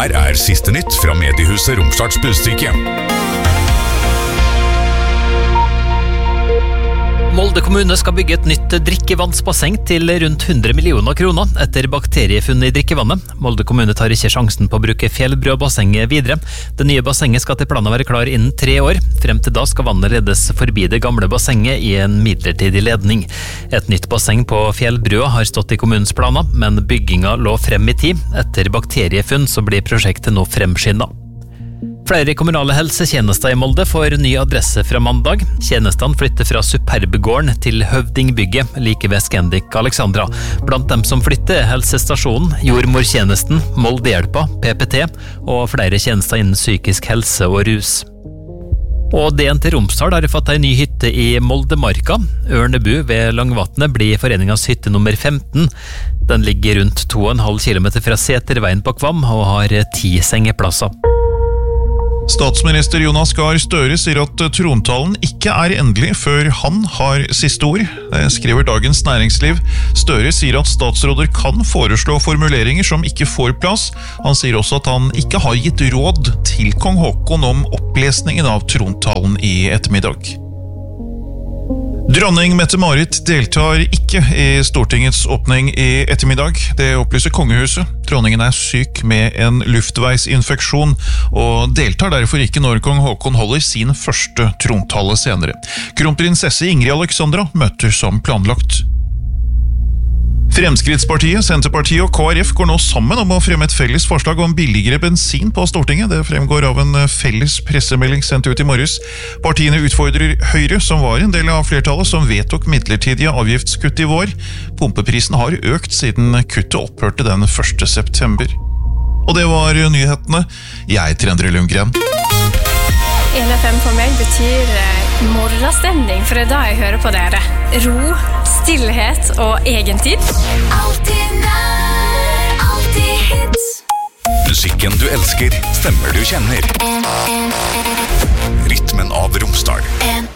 Her siste nytt fra mediehuset Romsdals Budstikke. Molde kommune skal bygge et nytt drikkevannsbasseng til rundt 100 millioner kroner etter bakteriefunn i drikkevannet. Molde kommune tar ikke sjansen på å bruke Fjellbrua-bassenget videre. Det nye bassenget skal til planen være klar innen 3 år. Frem til da skal vannet ledes forbi det gamle bassenget i en midlertidig ledning. Et nytt basseng på Fjellbrua har stått i kommunens planer, men bygginga lå frem i tid. Etter bakteriefunn så blir prosjektet nå fremskyndet. Flere kommunale helsetjenester i Molde får ny adresse fra mandag. Tjenestene flytter fra Superbegården til Høvdingbygget, like ved Scandic Alexandra. Blant dem som flytter helsestasjonen, jordmortjenesten, Moldehjelpa, PPT og flere tjenester innen psykisk helse og rus. Og DNT Romsdal har fått en ny hytte i Moldemarka. Ørnebu ved Langvatnet blir foreningens hytte nummer 15. Den ligger rundt 2,5 km fra Seterveien på Kvam og har 10 sengeplasser. Statsminister Jonas Gahr Støre sier at trontalen ikke endelig før han har siste ord. Det skriver Dagens Næringsliv. Støre sier at statsråder kan foreslå formuleringer som ikke får plass. Han sier også at han ikke har gitt råd til kong Haakon om opplesningen av trontalen i ettermiddag. Dronning Mette-Marit deltar ikke i Stortingets åpning i ettermiddag. Det opplyser kongehuset. Dronningen syk med en luftveisinfeksjon og deltar derfor ikke når kong Haakon holder sin første trontale senere. Kronprinsesse Ingrid Alexandra møter som planlagt. Fremskrittspartiet, Senterpartiet og KrF går nå sammen om å fremme et felles forslag om billigere bensin på Stortinget. Det fremgår av en felles pressemelding sendt ut i morges. Partiene utfordrer Høyre, som var en del av flertallet, som vedtok midlertidige avgiftskutt i vår. Pumpeprisen har økt siden kuttet opphørte den 1. september. Og det var nyhetene. Jeg heter Endre Lundgren. 1FM for meg betyr morgenstemning, for det da jeg hører på dere. Ro, stillhet og egentid. Alltid nær, alltid hits. Musikken du elsker, stemmer du kjenner. Rytmen av Romsdal.